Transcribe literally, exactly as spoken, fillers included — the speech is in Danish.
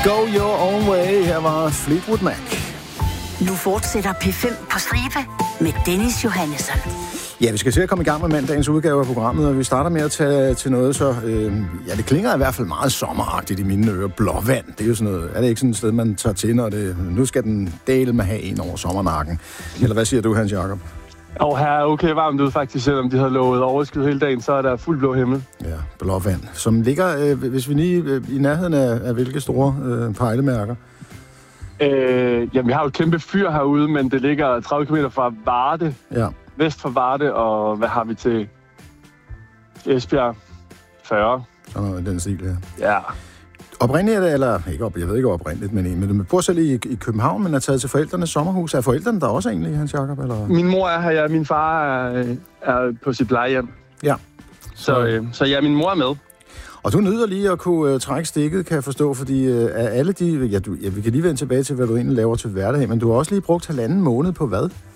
Go Your Own Way. Her var Fleetwood Mac. Nu fortsætter P fem på stribe med Dennis Johannesson. Ja, vi skal se at komme i gang med mandagens udgave af programmet, og vi starter med at tage til noget så... Øh, ja, det klinger i hvert fald meget sommeragtigt i mine ører. Blåvand, det er jo sådan noget... Er det ikke sådan et sted, man tager til, når det... Nu skal den dele med have en over sommernakken. Eller hvad siger du, Hans Jakob? Og her er okay varmt ud faktisk, selvom de havde lovet overskyet hele dagen, så er der fuld blå himmel. Ja, Blåvand, som ligger, øh, hvis vi lige øh, i nærheden af, af hvilke store øh, pejlemærker? Øh, jamen, vi har jo et kæmpe fyr herude, men det ligger tredive kilometer fra Varde, ja. Vest for Varde, og hvad har vi til Esbjerg? fyrre. Sådan noget, den stil her. Ja. Oprindeligt, eller ikke op, jeg ved ikke oprindeligt, men, men du bor selv i, i København, men er taget til forældrenes sommerhus. Er forældrene der også egentlig, Hans Jakob? Eller? Min mor er her, ja. Min far er, er på sit plejehjem. Ja. Så, øh, så ja, min mor er med. Og du nyder lige at kunne uh, trække stikket, kan jeg forstå, fordi uh, af alle de... Ja, du, ja, vi kan lige vende tilbage til, hvad du egentlig laver til hverdag, men du har også lige brugt halvanden måned på hvad?